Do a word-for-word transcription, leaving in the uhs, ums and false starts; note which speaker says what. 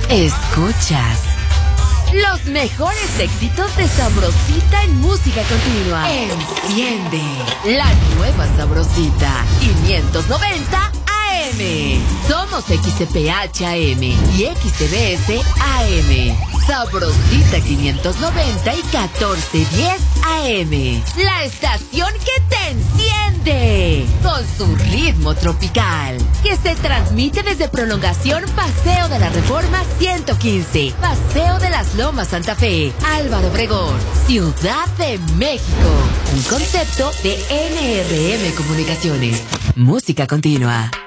Speaker 1: Escuchas los mejores éxitos de Sabrosita en música continua. Enciende la nueva Sabrosita quinientos noventa A M. Somos X C P H A M y X T B S A M. Sabrosita quinientos noventa y catorce diez A M. La estación que te enciende con su ritmo tropical, que se transmite desde Prolongación Paseo de la Reforma ciento quince, Paseo de las Lomas Santa Fe, Álvaro Obregón, Ciudad de México. Un concepto de N R M Comunicaciones. Música continua.